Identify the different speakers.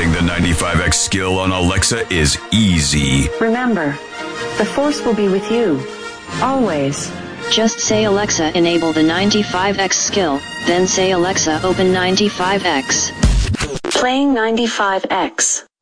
Speaker 1: Activating the 95X skill on Alexa is easy.
Speaker 2: Remember, the Force will be with you. Always.
Speaker 3: Just say Alexa enable the 95X skill, then say Alexa open 95X.
Speaker 2: Playing 95X.